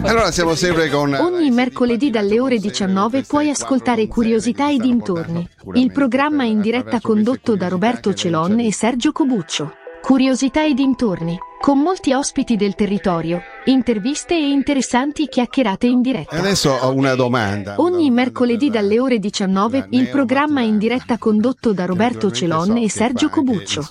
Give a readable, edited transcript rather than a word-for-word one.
Allora siamo sempre con... Ogni mercoledì dalle ore 19 puoi ascoltare Curiosità e dintorni, il programma in diretta condotto da Roberto Celon e Sergio Cobuccio. Curiosità e dintorni, con molti ospiti del territorio, interviste e interessanti chiacchierate in diretta. Adesso ho una domanda. Ogni mercoledì dalle ore 19 il programma in diretta condotto da Roberto Celon e Sergio Cobuccio.